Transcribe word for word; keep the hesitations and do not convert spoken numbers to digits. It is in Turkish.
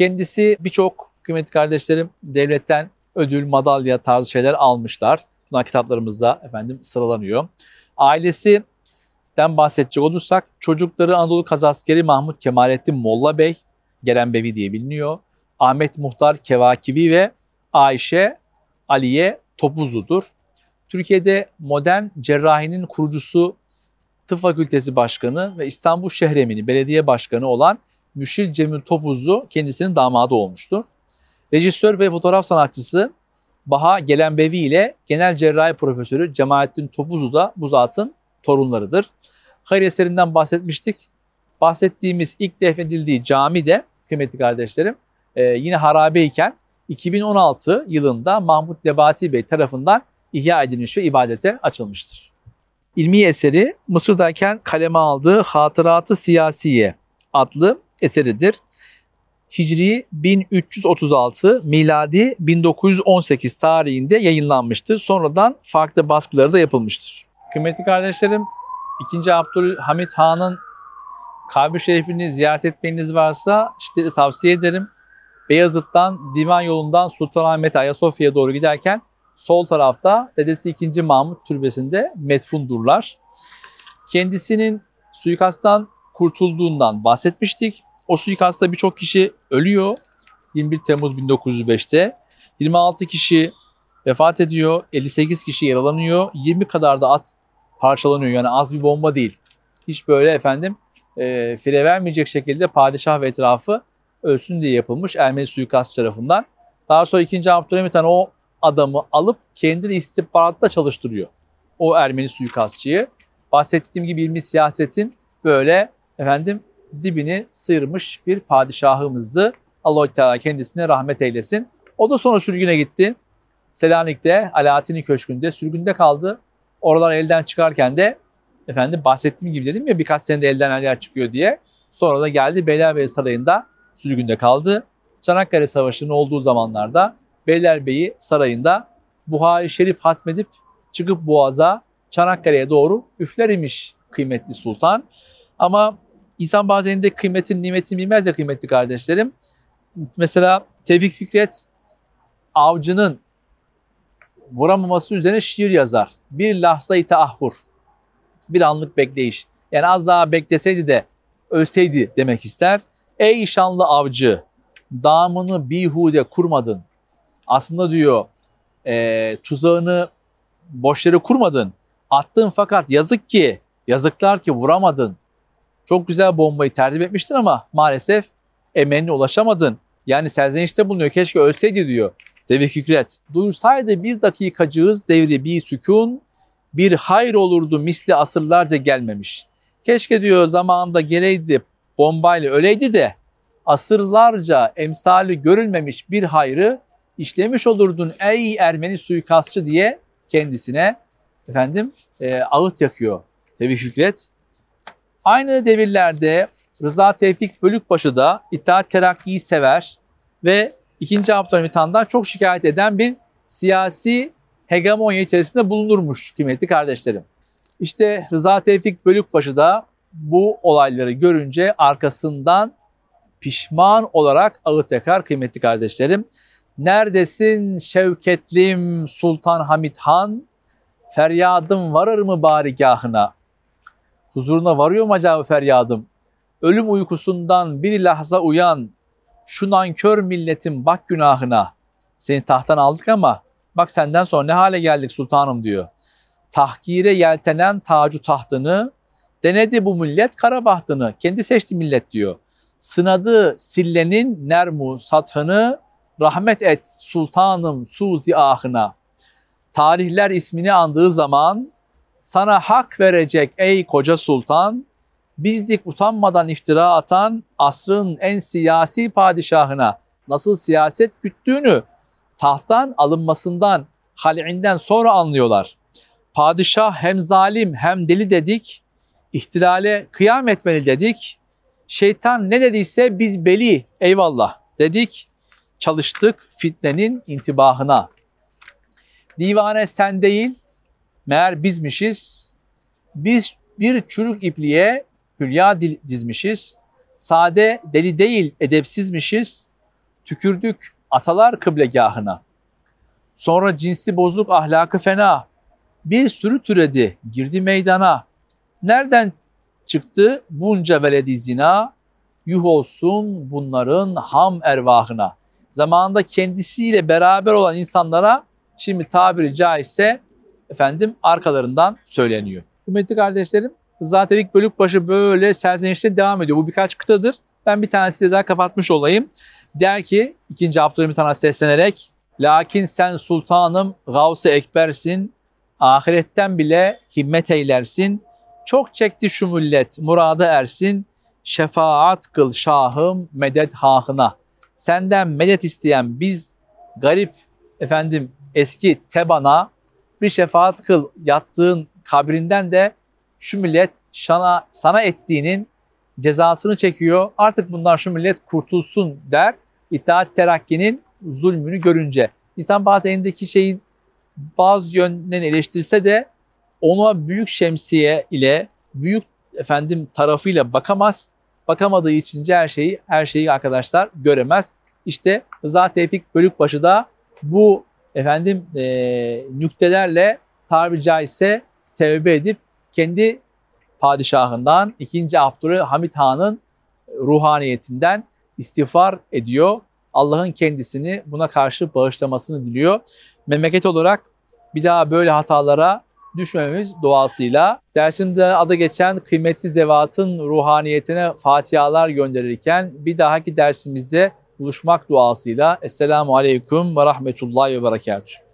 Kendisi birçok kıymetli kardeşlerim devletten ödül, madalya tarzı şeyler almışlar. Bunlar kitaplarımızda efendim sıralanıyor. Ailesinden bahsedecek olursak çocukları Anadolu Kazaskeri Mahmut Kemalettin Molla Bey, Gelenbevi diye biliniyor. Ahmet Muhtar Kevakibi ve Ayşe Aliye Topuzlu'dur. Türkiye'de modern cerrahinin kurucusu, Tıp Fakültesi Başkanı ve İstanbul Şehremini Belediye Başkanı olan Müşir Cemil Topuzlu kendisinin damadı olmuştur. Rejisör ve fotoğraf sanatçısı Baha Gelenbevi ile Genel Cerrahi Profesörü Cemalettin Topuzlu da bu zatın torunlarıdır. Hayır eserinden bahsetmiştik. Bahsettiğimiz ilk defnedildiği cami de kıymetli kardeşlerim e, yine harabeyken iki bin on altı yılında Mahmut Nebati Bey tarafından ihya edilmiş ve ibadete açılmıştır. İlmi eseri Mısır'dayken kaleme aldığı Hatırat-ı Siyasiye adlı eseridir. Hicri bin üç yüz otuz altı, miladi bin dokuz yüz on sekiz tarihinde yayınlanmıştır. Sonradan farklı baskıları da yapılmıştır. Kıymetli kardeşlerim, ikinci. Abdülhamit Han'ın kabri şerifini ziyaret etmeniz varsa şiddetle tavsiye ederim. Beyazıt'tan, Divan yolundan Sultanahmet Ayasofya'ya doğru giderken sol tarafta dedesi ikinci. Mahmut Türbesi'nde metfundurlar. Kendisinin suikasttan kurtulduğundan bahsetmiştik. O suikastta birçok kişi ölüyor. yirmi bir Temmuz bin dokuz yüz beşte. yirmi altı kişi vefat ediyor. elli sekiz kişi yaralanıyor. yirmi kadar da at parçalanıyor. Yani az bir bomba değil. Hiç böyle efendim e, fire vermeyecek şekilde padişah ve etrafı ölsün diye yapılmış Ermeni suikast tarafından. Daha sonra ikinci. Abdülhamit Han o adamı alıp kendini istihbaratta çalıştırıyor. O Ermeni suikastçıyı. Bahsettiğim gibi ilmi siyasetin böyle efendim dibini sıyırmış bir padişahımızdı. Allah-u Teala kendisine rahmet eylesin. O da sonra sürgüne gitti. Selanik'te Alaaddin'in köşkünde sürgünde kaldı. Oralar elden çıkarken de efendim bahsettiğim gibi dedim ya birkaç senede elden ayağa çıkıyor diye. Sonra da geldi Beylerbeyi Sarayı'nda sürgünde kaldı. Çanakkale Savaşı'nın olduğu zamanlarda Beylerbeyi Sarayı'nda Buhari Şerif hatmedip çıkıp Boğaz'a Çanakkale'ye doğru üfler imiş kıymetli sultan. Ama İnsan bazen de kıymetin, nimetini bilmez ya kıymetli kardeşlerim. Mesela Tevfik Fikret avcının vuramaması üzerine şiir yazar. Bir lahza-i teahhur. Bir anlık bekleyiş. Yani az daha bekleseydi de ölseydi demek ister. Ey şanlı avcı, damını bihude kurmadın. Aslında diyor e, tuzağını boş yere kurmadın. Attın fakat yazık ki, yazıklar ki vuramadın. Çok güzel bombayı tertip etmiştin ama maalesef emeline ulaşamadın. Yani serzenişte bulunuyor. Keşke ölseydi diyor Tevfik Fikret. Duysaydı bir dakikacığız devri bir sükun, bir hayır olurdu misli asırlarca gelmemiş. Keşke diyor zamanında geleydi bombayla öleydi de asırlarca emsali görülmemiş bir hayrı işlemiş olurdun ey Ermeni suikastçı diye kendisine efendim e, ağıt yakıyor Tevfik Fikret. Aynı devirlerde Rıza Tevfik Bölükbaşı da İttihat Terakki'yi sever ve ikinci. Abdülhamit Han'dan çok şikayet eden bir siyasi hegemonya içerisinde bulunurmuş kıymetli kardeşlerim. İşte Rıza Tevfik Bölükbaşı da bu olayları görünce arkasından pişman olarak ağıt yakar kıymetli kardeşlerim. Neredesin şevketlim Sultan Hamit Han? Feryadım varır mı barigahına? Huzuruna varıyor mu acaba feryadım? Ölüm uykusundan bir lahza uyan, şu nankör milletin bak günahına. Seni tahttan aldık ama bak senden sonra ne hale geldik sultanım diyor. Tahkire yeltenen tacu tahtını, denedi bu millet kara bahtını. Kendi seçti millet diyor. Sınadı sillenin nermu sathını, rahmet et sultanım suzi ahına. Tarihler ismini andığı zaman, sana hak verecek ey koca sultan, bizlik utanmadan iftira atan asrın en siyasi padişahına nasıl siyaset güttüğünü tahttan alınmasından, halinden sonra anlıyorlar. Padişah hem zalim hem deli dedik, ihtilale kıyam etmeli dedik. Şeytan ne dediyse biz beli eyvallah dedik. Çalıştık fitnenin intibahına. Divane sen değil, meğer bizmişiz. Biz bir çürük ipliğe hülya dizmişiz. Sade deli değil edepsizmişiz. Tükürdük atalar kıblegahına. Sonra cinsi bozuk ahlakı fena. Bir sürü türedi girdi meydana. Nereden çıktı bunca veledi zina? Yuh olsun bunların ham ervahına. Zamanında kendisiyle beraber olan insanlara şimdi tabiri caizse efendim arkalarından söyleniyor. Kıymetli kardeşlerim, Rıza Tevfik Bölükbaşı böyle serzenişte devam ediyor. Bu birkaç kıtadır. Ben bir tanesiyle daha kapatmış olayım. Der ki ikinci Abdülhamit Han'a seslenerek, lakin sen sultanım Gavs-ı Ekbersin, ahiretten bile himmet eylersin. Çok çekti şu millet murada ersin, şefaat kıl şahım medet hahına. Senden medet isteyen biz garip efendim eski tebana bir şefaat kıl, yattığın kabrinden de şu millet sana, sana ettiğinin cezasını çekiyor. Artık bundan şu millet kurtulsun der. İttihat Terakki'nin zulmünü görünce. İnsan bazen elindeki şeyin bazı yönden eleştirse de ona büyük şemsiye ile büyük efendim tarafıyla bakamaz. Bakamadığı için her şeyi her şeyi arkadaşlar göremez. İşte Rıza Tevfik Bölükbaşı da bu efendim e, nüktelerle tabiri caizse tevbe edip kendi padişahından ikinci Abdülhamit Han'ın ruhaniyetinden istiğfar ediyor. Allah'ın kendisini buna karşı bağışlamasını diliyor. Memleket olarak bir daha böyle hatalara düşmememiz duasıyla dersimde adı geçen kıymetli zevatın ruhaniyetine fatihalar gönderirken bir dahaki dersimizde buluşmak duasıyla Esselamu Aleyküm ve Rahmetullahi ve Berekatuhu.